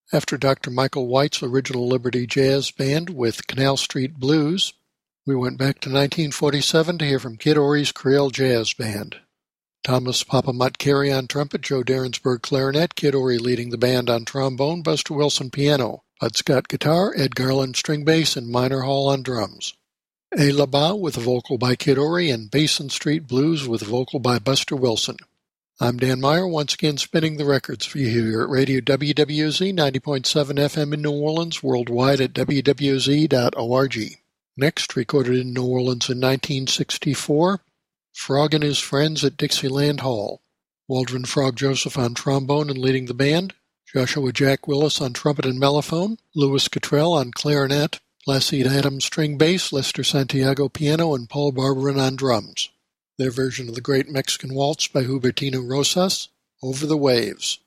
After Dr. Michael White's Original Liberty Jazz Band with Canal Street Blues, we went back to 1947 to hear from Kid Ory's Creole Jazz Band. Thomas Papa Mutt Carey on trumpet, Joe Derensburg clarinet, Kid Ory leading the band on trombone, Buster Wilson piano, Bud Scott guitar, Ed Garland string bass, and Minor Hall on drums. A La Ba with a vocal by Kid Ory, and Basin Street Blues with a vocal by Buster Wilson. I'm Dan Meyer, once again spinning the records for you here at Radio WWZ 90.7 FM in New Orleans, worldwide at wwz.org. Next, recorded in New Orleans in 1964, Frog and His Friends at Dixieland Hall. Waldron Frog Joseph on trombone and leading the band, Joshua Jack Willis on trumpet and mellophone, Louis Cottrell on clarinet, Placide Adams string bass, Lester Santiago piano, and Paul Barberin on drums. Their version of the great Mexican waltz by Hubertino Rosas, Over the Waves.